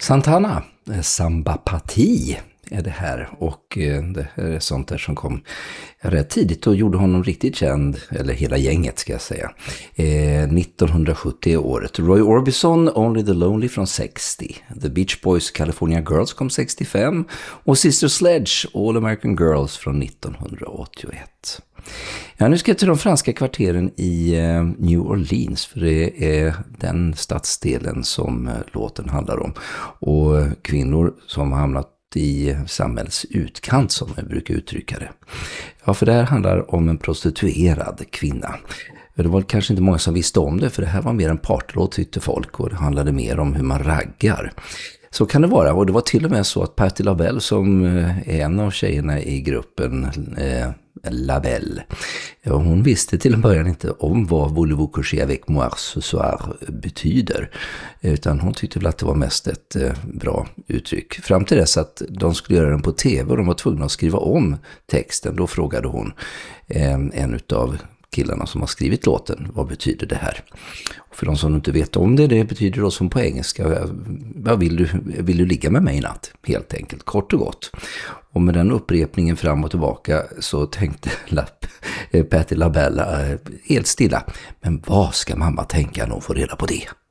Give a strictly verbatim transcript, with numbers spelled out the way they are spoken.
Santana, Samba Parti är det här, och det här är sånt där som kom rätt tidigt och gjorde honom riktigt känd, eller hela gänget ska jag säga, eh, nittonhundrasjuttio är året. Roy Orbison, Only the Lonely från sextio, The Beach Boys, California Girls kom sextiofem och Sister Sledge, All American Girls från nittonhundraåttioett. Ja, nu ska jag till de franska kvarteren i eh, New Orleans, för det är den stadsdelen som eh, låten handlar om, och kvinnor som har hamnat i samhällets utkant, som jag brukar uttrycka det. Ja, för det här handlar om en prostituerad kvinna. Det var kanske inte många som visste om det, för det här var mer en partylåt tyckte folk, och det handlade mer om hur man raggar. Så kan det vara, och det var till och med så att Patti LaBelle, som är en av tjejerna i gruppen eh, LaBelle, ja, hon visste till en början inte om vad Voulez-vous coucher avec moi ce soir betyder, utan hon tyckte väl att det var mest ett eh, bra uttryck. Fram till dess att de skulle göra den på tv och de var tvungna att skriva om texten, då frågade hon eh, en utav killarna som har skrivit låten, vad betyder det här? Och för de som inte vet om det, det betyder då som på engelska, vad vill du, vill du ligga med mig i natt? Helt enkelt, kort och gott. Och med den upprepningen fram och tillbaka så tänkte Lapp, eh, Patti LaBelle eh, helt stilla. Men vad ska mamma tänka när hon får reda på det?